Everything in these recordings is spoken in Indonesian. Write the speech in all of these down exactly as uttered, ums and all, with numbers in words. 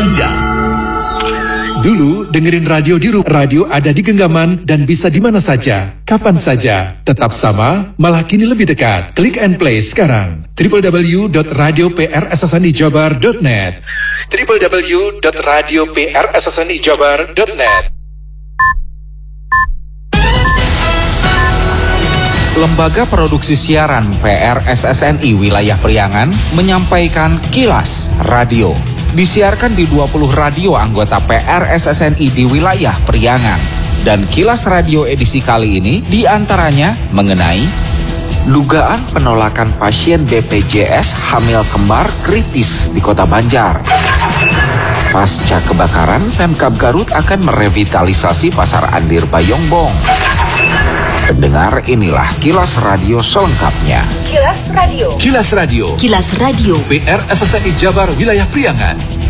Banjar. Dulu dengerin radio di rumah, radio ada di genggaman dan bisa di mana saja, kapan saja, tetap sama, malah kini lebih dekat. Klik and play sekarang. w w w dot radio p r s s n i jabar dot net w w w dot radio p r s s n i jabar dot net. Lembaga Produksi Siaran P R S S N I Wilayah Priangan menyampaikan Kilas Radio. Disiarkan di dua puluh radio anggota P R S S N I di wilayah Priangan. Dan Kilas Radio edisi kali ini diantaranya mengenai dugaan penolakan pasien B P J S hamil kembar kritis di Kota Banjar. Pasca kebakaran, Pemkab Garut akan merevitalisasi Pasar Andir Bayongbong. Pendengar, inilah Kilas Radio selengkapnya. Kilas Radio. Kilas Radio. Kilas Radio. P R S S N I Jabar Wilayah Priangan.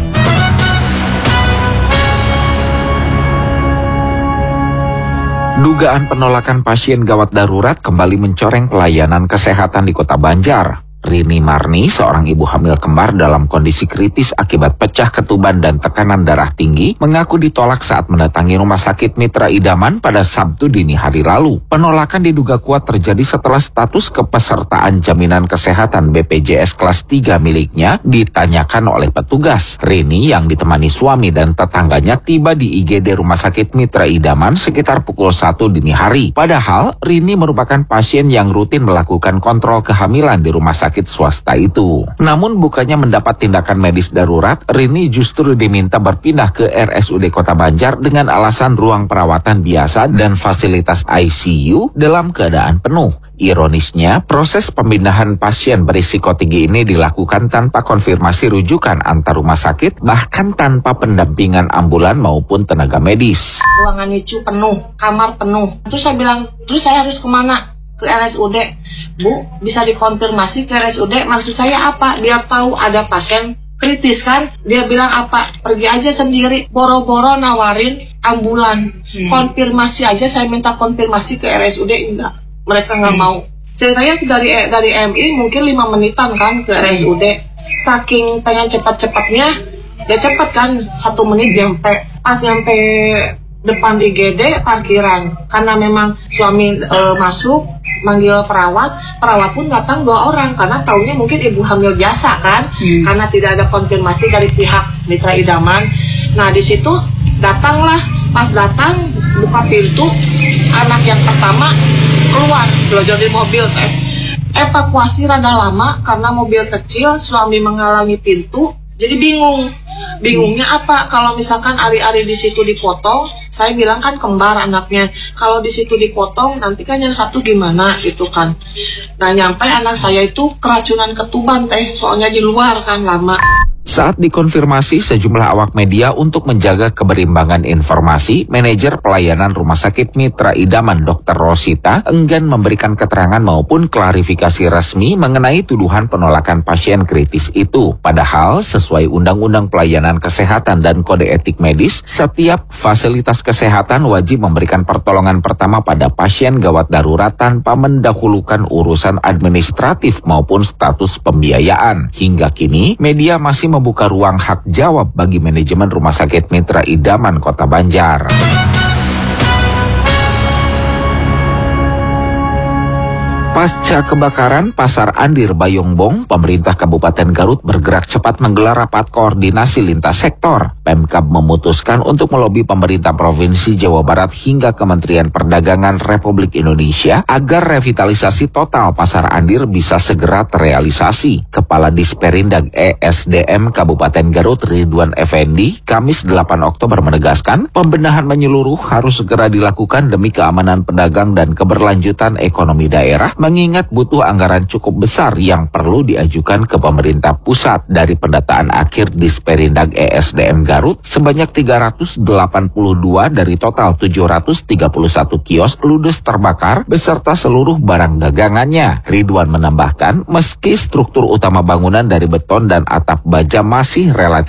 Dugaan penolakan pasien gawat darurat kembali mencoreng pelayanan kesehatan di Kota Banjar. Rini Marni, seorang ibu hamil kembar dalam kondisi kritis akibat pecah ketuban dan tekanan darah tinggi, mengaku ditolak saat mendatangi Rumah Sakit Mitra Idaman pada Sabtu dini hari lalu. Penolakan diduga kuat terjadi setelah status kepesertaan jaminan kesehatan B P J S kelas tiga miliknya ditanyakan oleh petugas. Rini yang ditemani suami dan tetangganya tiba di I G D Rumah Sakit Mitra Idaman sekitar pukul satu dini hari. Padahal Rini merupakan pasien yang rutin melakukan kontrol kehamilan di rumah sakit swasta itu. Namun bukannya mendapat tindakan medis darurat, Rini justru diminta berpindah ke R S U D Kota Banjar dengan alasan ruang perawatan biasa dan fasilitas I C U dalam keadaan penuh. Ironisnya, proses pemindahan pasien berisiko tinggi ini dilakukan tanpa konfirmasi rujukan antar rumah sakit, bahkan tanpa pendampingan ambulan maupun tenaga medis. Ruangan I C U penuh, kamar penuh. Terus saya bilang, terus saya harus kemana? Ke R S U D. Bu, bisa dikonfirmasi ke R S U D, maksud saya apa? Biar tahu ada pasien kritis kan. Dia bilang apa? Pergi aja sendiri. Boro-boro nawarin ambulan. Hmm. Konfirmasi aja, saya minta konfirmasi ke R S U D, enggak. Mereka nggak hmm. mau. Ceritanya dari dari M I mungkin lima menitan kan ke R S U D. Saking pengen cepat-cepatnya, dia cepat kan, satu menit nyampe. Pas nyampe depan I G D parkiran, karena memang suami e, masuk manggil perawat, perawat pun datang dua orang karena taunya mungkin ibu hamil biasa kan, hmm. karena tidak ada konfirmasi dari pihak Mitra Idaman. Nah di situ datanglah, pas datang buka pintu, anak yang pertama keluar belajar di mobil teh. Evakuasi rada lama karena mobil kecil, suami menghalangi pintu, jadi bingung. Bingungnya apa? Kalau misalkan ari-ari di situ dipotong, saya bilang kan kembar anaknya. Kalau di situ dipotong, nanti kan yang satu gimana gitu kan. Nah nyampe anak saya itu keracunan ketuban teh, soalnya di luar kan lama. Saat dikonfirmasi sejumlah awak media untuk menjaga keberimbangan informasi, manajer pelayanan Rumah Sakit Mitra Idaman Dokter Rosita enggan memberikan keterangan maupun klarifikasi resmi mengenai tuduhan penolakan pasien kritis itu. Padahal sesuai Undang-Undang Pelayanan Kesehatan dan Kode Etik Medis, setiap fasilitas kesehatan wajib memberikan pertolongan pertama pada pasien gawat darurat tanpa mendahulukan urusan administratif maupun status pembiayaan. Hingga kini, media masih membuka ruang hak jawab bagi manajemen Rumah Sakit Mitra Idaman Kota Banjar. Pasca kebakaran Pasar Andir Bayongbong, pemerintah Kabupaten Garut bergerak cepat menggelar rapat koordinasi lintas sektor. Pemkab memutuskan untuk melobi pemerintah Provinsi Jawa Barat hingga Kementerian Perdagangan Republik Indonesia agar revitalisasi total Pasar Andir bisa segera terrealisasi. Kepala Disperindag E S D M Kabupaten Garut Ridwan Effendi, Kamis delapan Oktober menegaskan, pembenahan menyeluruh harus segera dilakukan demi keamanan pedagang dan keberlanjutan ekonomi daerah, mengingat butuh anggaran cukup besar yang perlu diajukan ke pemerintah pusat. Dari pendataan akhir Disperindag E S D M Garut, sebanyak tiga ratus delapan puluh dua dari total tujuh ratus tiga puluh satu kios ludes terbakar beserta seluruh barang dagangannya. Ridwan menambahkan, meski struktur utama bangunan dari beton dan atap baja masih relatif